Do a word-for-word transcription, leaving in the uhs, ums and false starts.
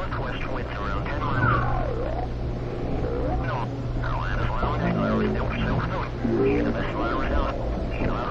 southwest winds around ten miles. No, Carolina, Florida, Florida, still, still, still. The end of this, Florida, down.